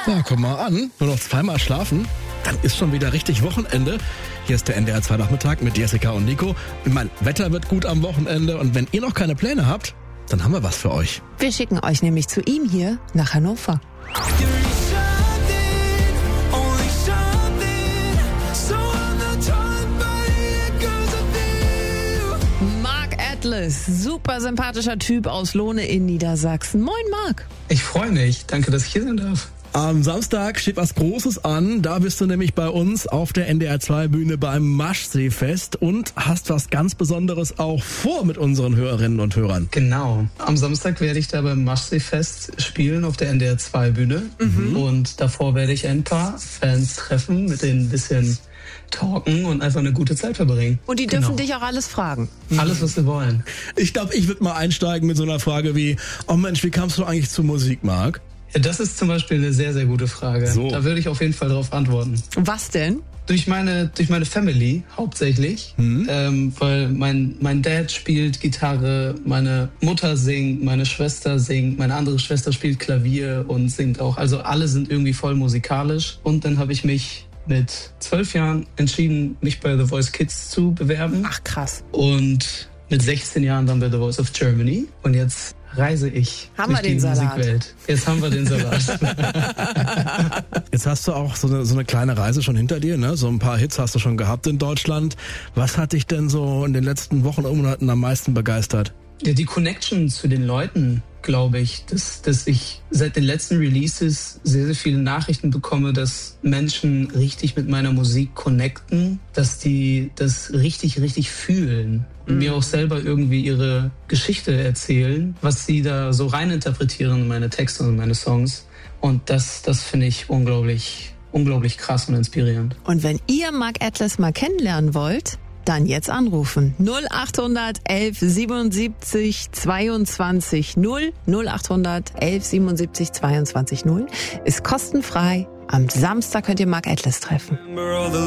Ja, komm mal an. Nur noch zweimal schlafen. Dann ist schon wieder richtig Wochenende. Hier ist der NDR 2 Nachmittag mit Jessica und Nico. Ich meine, Wetter wird gut am Wochenende. Und wenn ihr noch keine Pläne habt, dann haben wir was für euch. Wir schicken euch nämlich zu ihm hier nach Hannover. Mark Atlas, super sympathischer Typ aus Lohne in Niedersachsen. Moin Mark. Ich freue mich. Danke, dass ich hier sein darf. Am Samstag steht was Großes an. Da bist du nämlich bei uns auf der NDR 2 Bühne beim Maschseefest und hast was ganz Besonderes auch vor mit unseren Hörerinnen und Hörern. Genau. Am Samstag werde ich da beim Maschseefest spielen auf der NDR 2 Bühne. Und davor werde ich ein paar Fans treffen, mit denen ein bisschen talken und einfach eine gute Zeit verbringen. Und die dürfen dich auch alles fragen. Alles, was sie wollen. Ich glaube, ich würde mal einsteigen mit so einer Frage wie, oh Mensch, wie kamst du eigentlich zur Musik, Mark? Ja, das ist zum Beispiel eine sehr, sehr gute Frage. So. Da würde ich auf jeden Fall drauf antworten. Was denn? Durch meine Family hauptsächlich, weil mein Dad spielt Gitarre, meine Mutter singt, meine Schwester singt, meine andere Schwester spielt Klavier und singt auch. Also alle sind irgendwie voll musikalisch. Und dann habe ich mich mit 12 Jahren entschieden, mich bei The Voice Kids zu bewerben. Ach krass. Und mit 16 Jahren dann bei The Voice of Germany. Und jetzt reise ich durch die Musikwelt. Jetzt haben wir den Salat. Jetzt hast du auch so eine kleine Reise schon hinter dir, ne? So ein paar Hits hast du schon gehabt in Deutschland. Was hat dich denn so in den letzten Wochen und Monaten am meisten begeistert? Ja, die Connection zu den Leuten, glaube ich, dass ich seit den letzten Releases sehr, sehr viele Nachrichten bekomme, dass Menschen richtig mit meiner Musik connecten, dass die das richtig, richtig fühlen und mir auch selber irgendwie ihre Geschichte erzählen, was sie da so reininterpretieren in meine Texte und meine Songs. Und das finde ich unglaublich krass und inspirierend. Und wenn ihr Mark Atlas mal kennenlernen wollt, dann jetzt anrufen. 0800 11 77 22 0. 0800 11 77 22 0 ist kostenfrei. Am Samstag könnt ihr Mark Atlas treffen.